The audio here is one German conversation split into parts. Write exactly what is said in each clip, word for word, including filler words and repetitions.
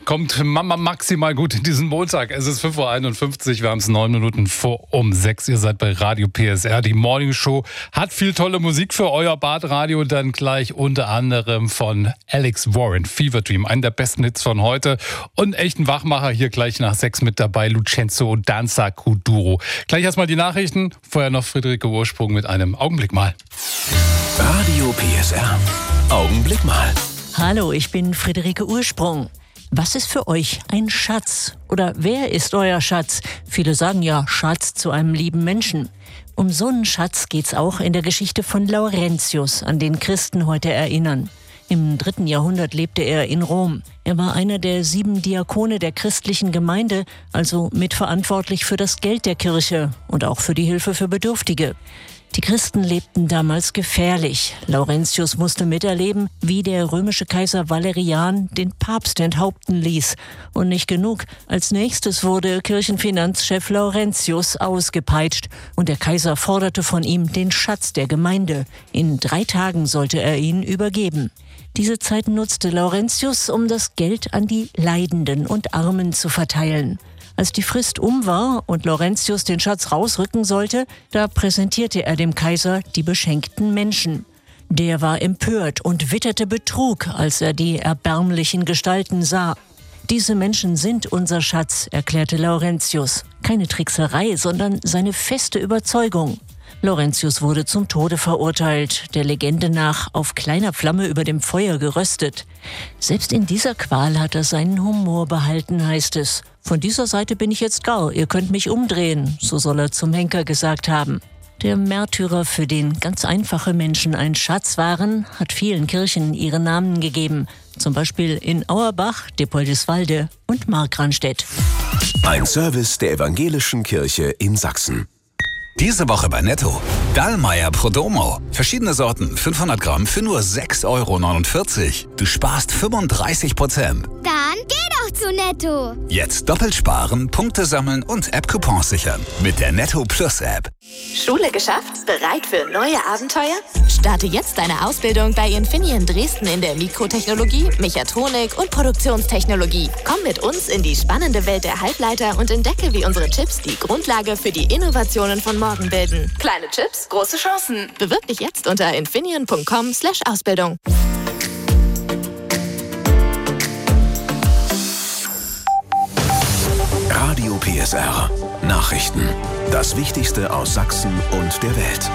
kommt Mama maximal gut in diesen Montag. Es ist fünf Uhr einundfünfzig, wir haben es neun Minuten vor um sechs. Ihr seid bei Radio P S R. Die Morning Show hat viel tolle Musik für euer Badradio. Dann gleich unter anderem von Alex Warren, Fever Dream, einer der besten Hits von heute. Und echten Wachmacher hier gleich nach sechs mit dabei, Lucenzo Danza Kuduro. Gleich erstmal die Nachrichten, vorher noch Friederike Ursprung mit einem Augenblick mal. Radio P S R. Augenblick mal. Hallo, ich bin Friederike Ursprung. Was ist für euch ein Schatz? Oder wer ist euer Schatz? Viele sagen ja Schatz zu einem lieben Menschen. Um so einen Schatz geht's auch in der Geschichte von Laurentius, an den Christen heute erinnern. Im dritten Jahrhundert lebte er in Rom. Er war einer der sieben Diakone der christlichen Gemeinde, also mitverantwortlich für das Geld der Kirche und auch für die Hilfe für Bedürftige. Die Christen lebten damals gefährlich. Laurentius musste miterleben, wie der römische Kaiser Valerian den Papst enthaupten ließ. Und nicht genug. Als nächstes wurde Kirchenfinanzchef Laurentius ausgepeitscht. Und der Kaiser forderte von ihm den Schatz der Gemeinde. In drei Tagen sollte er ihn übergeben. Diese Zeit nutzte Laurentius, um das Geld an die Leidenden und Armen zu verteilen. Als die Frist um war und Laurentius den Schatz rausrücken sollte, da präsentierte er dem Kaiser die beschenkten Menschen. Der war empört und witterte Betrug, als er die erbärmlichen Gestalten sah. Diese Menschen sind unser Schatz, erklärte Laurentius. Keine Trickserei, sondern seine feste Überzeugung. Laurentius wurde zum Tode verurteilt, der Legende nach auf kleiner Flamme über dem Feuer geröstet. Selbst in dieser Qual hat er seinen Humor behalten, heißt es. Von dieser Seite bin ich jetzt gar, ihr könnt mich umdrehen, so soll er zum Henker gesagt haben. Der Märtyrer, für den ganz einfache Menschen ein Schatz waren, hat vielen Kirchen ihre Namen gegeben. Zum Beispiel in Auerbach, Dippoldiswalde und Markranstädt. Ein Service der Evangelischen Kirche in Sachsen. Diese Woche bei Netto. Dallmayr Prodomo. Verschiedene Sorten, fünfhundert Gramm für nur sechs Euro neunundvierzig. Du sparst fünfunddreißig Prozent. Dann geh doch zu Netto. Jetzt doppelt sparen, Punkte sammeln und App-Coupons sichern. Mit der Netto Plus App. Schule geschafft? Bereit für neue Abenteuer? Starte jetzt deine Ausbildung bei Infineon Dresden in der Mikrotechnologie, Mechatronik und Produktionstechnologie. Komm mit uns in die spannende Welt der Halbleiter und entdecke, wie unsere Chips die Grundlage für die Innovationen von morgen bilden. Kleine Chips, große Chancen. Bewirb dich jetzt unter infineon punkt com slash Ausbildung. Radio P S R. Nachrichten. Das Wichtigste aus Sachsen und der Welt.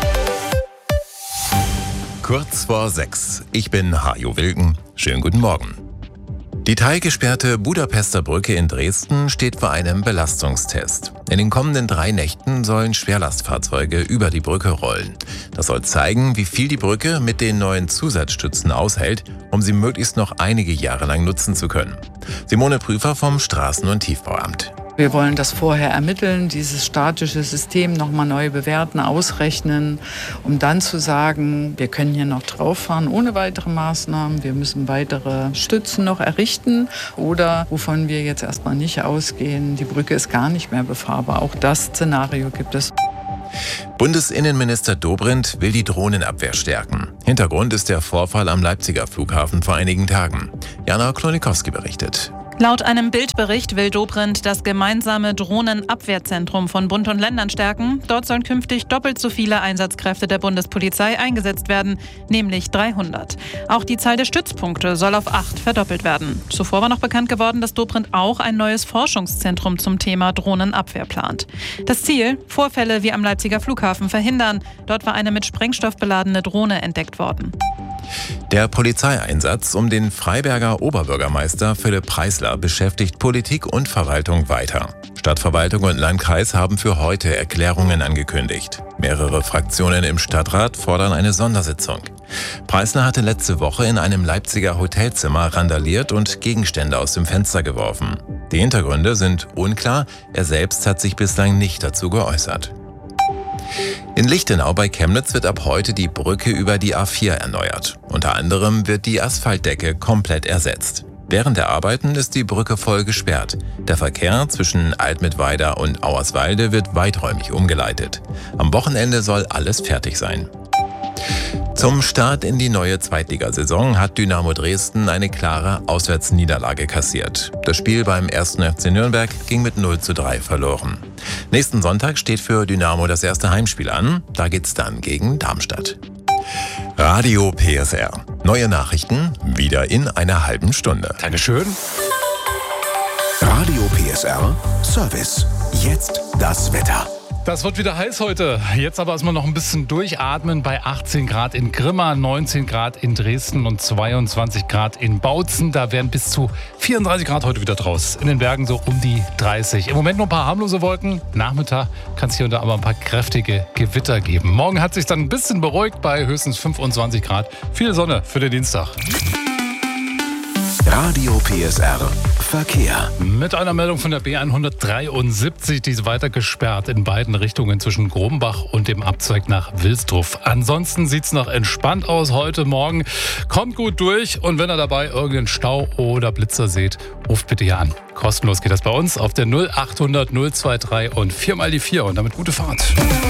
Kurz vor sechs. Ich bin Hajo Wilken. Schönen guten Morgen. Die teilgesperrte Budapester Brücke in Dresden steht vor einem Belastungstest. In den kommenden drei Nächten sollen Schwerlastfahrzeuge über die Brücke rollen. Das soll zeigen, wie viel die Brücke mit den neuen Zusatzstützen aushält, um sie möglichst noch einige Jahre lang nutzen zu können. Simone Prüfer vom Straßen- und Tiefbauamt. Wir wollen das vorher ermitteln, dieses statische System nochmal neu bewerten, ausrechnen, um dann zu sagen, wir können hier noch drauf fahren ohne weitere Maßnahmen, wir müssen weitere Stützen noch errichten oder, wovon wir jetzt erstmal nicht ausgehen, die Brücke ist gar nicht mehr befahrbar. Auch das Szenario gibt es. Bundesinnenminister Dobrindt will die Drohnenabwehr stärken. Hintergrund ist der Vorfall am Leipziger Flughafen vor einigen Tagen. Jana Klonikowski berichtet. Laut einem Bildbericht will Dobrindt das gemeinsame Drohnenabwehrzentrum von Bund und Ländern stärken. Dort sollen künftig doppelt so viele Einsatzkräfte der Bundespolizei eingesetzt werden, nämlich dreihundert. Auch die Zahl der Stützpunkte soll auf acht verdoppelt werden. Zuvor war noch bekannt geworden, dass Dobrindt auch ein neues Forschungszentrum zum Thema Drohnenabwehr plant. Das Ziel: Vorfälle wie am Leipziger Flughafen verhindern. Dort war eine mit Sprengstoff beladene Drohne entdeckt worden. Der Polizeieinsatz um den Freiberger Oberbürgermeister Philipp Preisler beschäftigt Politik und Verwaltung weiter. Stadtverwaltung und Landkreis haben für heute Erklärungen angekündigt. Mehrere Fraktionen im Stadtrat fordern eine Sondersitzung. Preisler hatte letzte Woche in einem Leipziger Hotelzimmer randaliert und Gegenstände aus dem Fenster geworfen. Die Hintergründe sind unklar, er selbst hat sich bislang nicht dazu geäußert. In Lichtenau bei Chemnitz wird ab heute die Brücke über die A vier erneuert. Unter anderem wird die Asphaltdecke komplett ersetzt. Während der Arbeiten ist die Brücke voll gesperrt. Der Verkehr zwischen Altmittweida und Auerswalde wird weiträumig umgeleitet. Am Wochenende soll alles fertig sein. Zum Start in die neue Zweitligasaison hat Dynamo Dresden eine klare Auswärtsniederlage kassiert. Das Spiel beim ersten F C Nürnberg ging mit null zu drei verloren. Nächsten Sonntag steht für Dynamo das erste Heimspiel an. Da geht's dann gegen Darmstadt. Radio P S R. Neue Nachrichten wieder in einer halben Stunde. Dankeschön. Radio P S R Service. Jetzt das Wetter. Das wird wieder heiß heute. Jetzt aber erstmal noch ein bisschen durchatmen bei achtzehn Grad in Grimma, neunzehn Grad in Dresden und zweiundzwanzig Grad in Bautzen. Da wären bis zu vierunddreißig Grad heute wieder draus. In den Bergen so um die dreißig. Im Moment noch ein paar harmlose Wolken. Nachmittag kann es hier und da aber ein paar kräftige Gewitter geben. Morgen hat sich dann ein bisschen beruhigt bei höchstens fünfundzwanzig Grad. Viel Sonne für den Dienstag. Radio P S R Verkehr. Mit einer Meldung von der B hundertdreiundsiebzig, die ist weiter gesperrt in beiden Richtungen zwischen Grumbach und dem Abzweig nach Wilsdruff. Ansonsten sieht es noch entspannt aus heute Morgen. Kommt gut durch und wenn ihr dabei irgendeinen Stau oder Blitzer seht, ruft bitte hier an. Kostenlos geht das bei uns auf der null achthundert null drei und vier mal die vier und damit gute Fahrt.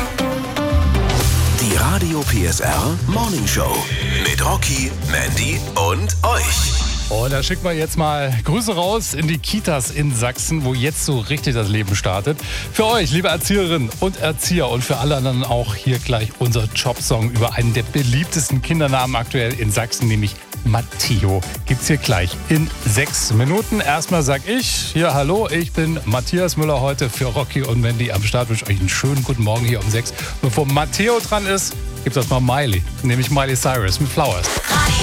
Die Radio P S R Morning Show mit Rocky, Mandy und euch. Und da schicken wir jetzt mal Grüße raus in die Kitas in Sachsen, wo jetzt so richtig das Leben startet. Für euch, liebe Erzieherinnen und Erzieher und für alle anderen auch hier gleich unser Jobsong über einen der beliebtesten Kindernamen aktuell in Sachsen, nämlich Matteo. Gibt's hier gleich in sechs Minuten. Erstmal sag ich hier hallo, ich bin Matthias Müller heute für Rocky und Mandy am Start. Ich wünsche euch einen schönen guten Morgen hier um sechs. Bevor Matteo dran ist, gibt's erstmal Miley, nämlich Miley Cyrus mit Flowers.